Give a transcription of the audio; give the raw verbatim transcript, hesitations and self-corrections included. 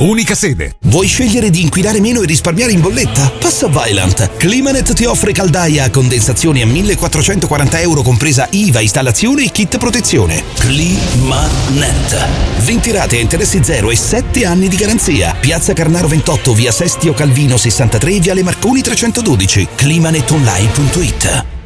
Unica sede. Vuoi scegliere di inquinare meno e risparmiare in bolletta? Passa a Vaillant. Climanet ti offre caldaia a condensazioni a millequattrocentoquaranta euro compresa I V A, installazione e kit protezione. Climanet. venti rate a interessi zero e sette anni di garanzia. Piazza Carnaro ventotto, via Sestio Calvino sessantatré, viale Marconi trecentododici. climanetonline punto it.